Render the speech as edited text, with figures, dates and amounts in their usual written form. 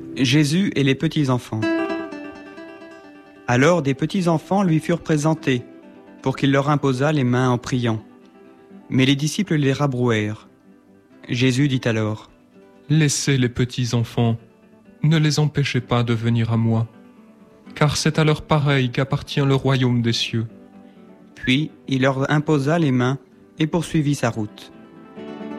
Jésus et les petits-enfants. Alors des petits-enfants lui furent présentés, pour qu'il leur imposât les mains en priant. Mais les disciples les rabrouèrent. Jésus dit alors : Laissez les petits-enfants, ne les empêchez pas de venir à moi, car c'est à leurs pareils qu'appartient le royaume des cieux. Puis il leur imposa les mains et poursuivit sa route.